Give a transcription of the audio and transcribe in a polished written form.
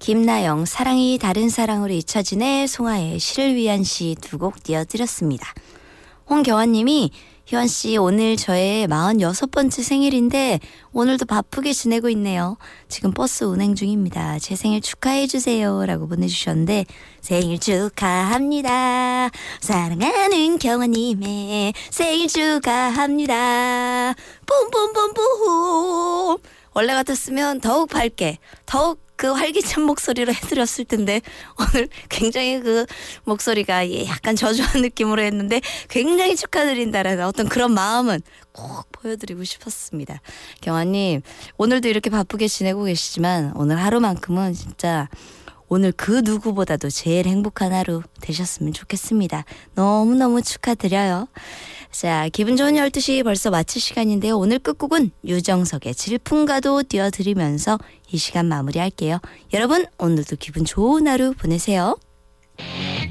김나영 사랑이 다른 사랑으로 잊혀지네, 송하의 시를 위한 시 두 곡 띄워드렸습니다. 홍경환님이 희원씨 오늘 저의 46번째 생일인데 오늘도 바쁘게 지내고 있네요. 지금 버스 운행 중입니다. 제 생일 축하해주세요 라고 보내주셨는데 생일 축하합니다. 사랑하는 경환님의 생일 축하합니다. 뿜뿜뿜뿜. 원래 같았으면 더욱 밝게 더욱 그 활기찬 목소리로 해드렸을 텐데 오늘 굉장히 그 목소리가 약간 저조한 느낌으로 했는데 굉장히 축하드린다라는 어떤 그런 마음은 꼭 보여드리고 싶었습니다. 경아님 오늘도 이렇게 바쁘게 지내고 계시지만 오늘 하루만큼은 진짜 오늘 그 누구보다도 제일 행복한 하루 되셨으면 좋겠습니다. 너무너무 축하드려요. 자, 기분 좋은 12시 벌써 마칠 시간인데요. 오늘 끝곡은 유정석의 질풍가도 띄워드리면서 이 시간 마무리할게요. 여러분 오늘도 기분 좋은 하루 보내세요.